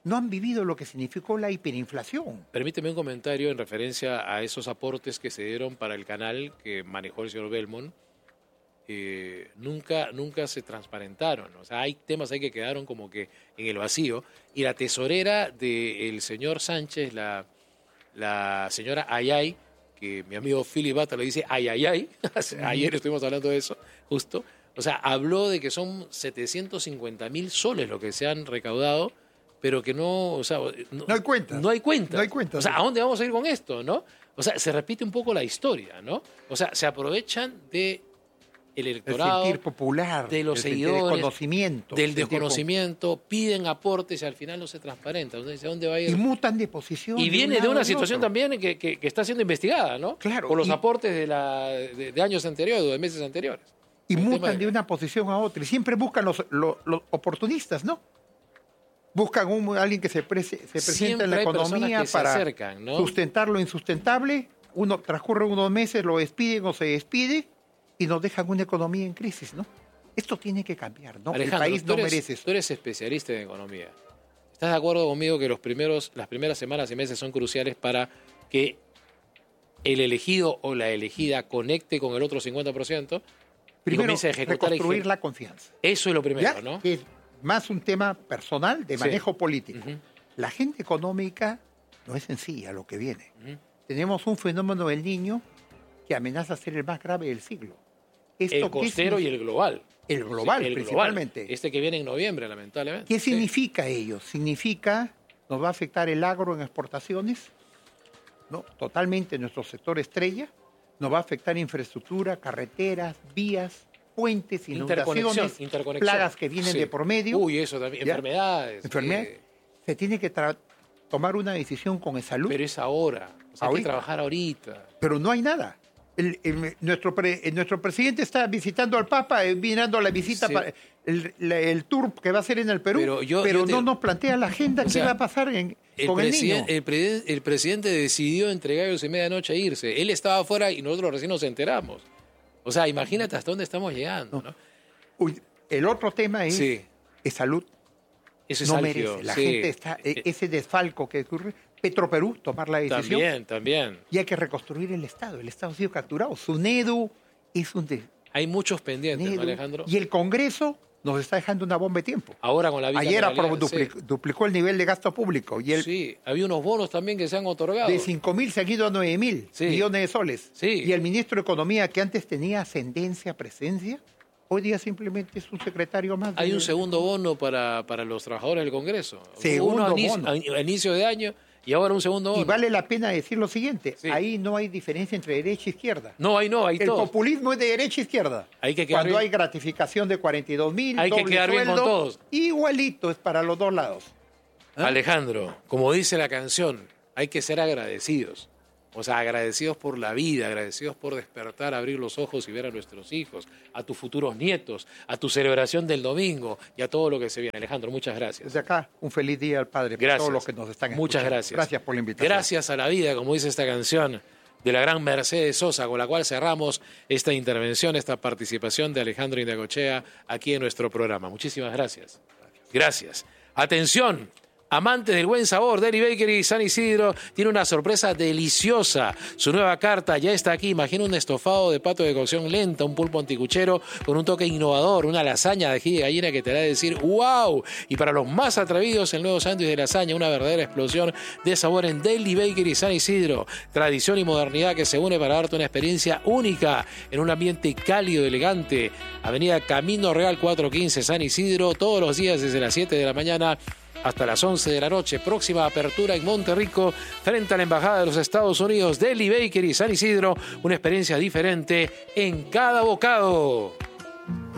no han vivido lo que significó la hiperinflación. Permíteme un comentario en referencia a esos aportes que se dieron para el canal que manejó el señor Belmont. Nunca se transparentaron. O sea, hay temas ahí que quedaron como que en el vacío. Y la tesorera del señor Sánchez, la señora Ayay, que mi amigo Philip Bata le dice Ayayay, ayer estuvimos hablando de eso, justo. O sea, habló de que son 750.000 soles lo que se han recaudado, pero que no, o sea, no hay cuentas. No hay cuentas. No hay cuentas. O sea, ¿a dónde vamos a ir con esto, no? O sea, se repite un poco la historia, ¿no? O sea, se aprovechan de el electorado, el sentir popular, de los el seguidores, del desconocimiento, desconocimiento, piden aportes y al final no se transparenta. Entonces, ¿a dónde va a ir? Y mutan de posición. Y viene de una situación también que está siendo investigada, ¿no? Claro. Por los aportes de años anteriores o de meses anteriores. Y mutan de una posición a otra. Y siempre buscan los oportunistas, ¿no? Buscan alguien que se presenta en la economía para acercan, ¿no? sustentar lo insustentable. Transcurre unos meses, lo despiden o se despide y nos dejan una economía en crisis, ¿no? Esto tiene que cambiar, ¿no? Alejandro, el país no merece eso. Tú eres especialista en economía. ¿Estás de acuerdo conmigo que las primeras semanas y meses son cruciales para que el elegido o la elegida conecte con el otro 50%? Primero, y comience a ejecutar reconstruir la confianza. Eso es lo primero, ¿Ya? ¿no? Que es más un tema personal de manejo político. Uh-huh. La agenda económica no es sencilla lo que viene. Uh-huh. Tenemos un fenómeno del Niño que amenaza ser el más grave del siglo. El costero y el global. El global, el principalmente. Global. Que viene en noviembre, lamentablemente. ¿Qué significa ello? Significa, nos va a afectar el agro en exportaciones, ¿no? Totalmente nuestro sector estrella, nos va a afectar infraestructura, carreteras, vías, puentes, inundaciones, plagas que vienen de por medio. Uy, eso también, enfermedades. Se tiene que tomar una decisión con salud. Pero es ahora, hay que trabajar ahorita. Pero no hay nada. Nuestro presidente está visitando al Papa, mirando la visita, para el tour que va a hacer en el Perú, pero no nos plantea la agenda qué va a pasar con el niño. El presidente decidió entre gallos y medianoche irse. Él estaba afuera y nosotros recién nos enteramos. O sea, imagínate hasta dónde estamos llegando, ¿no? Uy, el otro tema es salud. Eso es no merece. La gente está... ese desfalco que ocurre... Petroperú tomar la decisión. También. Y hay que reconstruir el Estado. El Estado ha sido capturado. SUNEDU es un... Hay muchos pendientes, ¿no, Alejandro? Y el Congreso nos está dejando una bomba de tiempo. Ahora con la Ayer duplicó el nivel de gasto público. Y había unos bonos también que se han otorgado. De 5.000 se han ido a 9.000 millones de soles. Sí. Y el ministro de Economía, que antes tenía ascendencia, presencia, hoy día simplemente es un secretario más. Hay un segundo bono para los trabajadores del Congreso. Segundo bono. A inicio de año. Y ahora un segundo bono. Y vale la pena decir lo siguiente, ahí no hay diferencia entre derecha e izquierda. No, el populismo es de derecha e izquierda. Cuando hay gratificación de 42.000, hay que quedar bien con todos. Igualito es para los dos lados. Alejandro, como dice la canción, hay que ser agradecidos. O sea, agradecidos por la vida, agradecidos por despertar, abrir los ojos y ver a nuestros hijos, a tus futuros nietos, a tu celebración del domingo y a todo lo que se viene. Alejandro, muchas gracias. Desde acá, un feliz día al Padre para todos los que nos están escuchando. Muchas gracias. Gracias por la invitación. Gracias a la vida, como dice esta canción de la gran Mercedes Sosa, con la cual cerramos esta intervención, esta participación de Alejandro Indacochea aquí en nuestro programa. Muchísimas gracias. Gracias. Atención. Amantes del buen sabor, Deli Bakery San Isidro tiene una sorpresa deliciosa. Su nueva carta ya está aquí. Imagina un estofado de pato de cocción lenta, un pulpo anticuchero con un toque innovador, una lasaña de ají de gallina que te hará decir ¡wow! Y para los más atrevidos, el nuevo sándwich de lasaña, una verdadera explosión de sabor en Deli Bakery San Isidro. Tradición y modernidad que se une para darte una experiencia única en un ambiente cálido y elegante. Avenida Camino Real 415 San Isidro, todos los días desde las 7 de la mañana hasta las 11 de la noche. Próxima apertura en Monterrico, frente a la Embajada de los Estados Unidos. Deli Bakery San Isidro, una experiencia diferente en cada bocado.